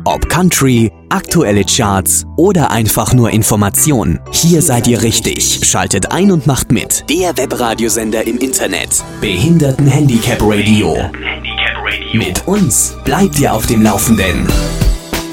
Ob Country, aktuelle Charts oder einfach nur Information. Hier seid ihr richtig. Schaltet ein und macht mit. Der Webradiosender im Internet. Behinderten-Handicap-Radio. Mit uns bleibt ihr auf dem Laufenden.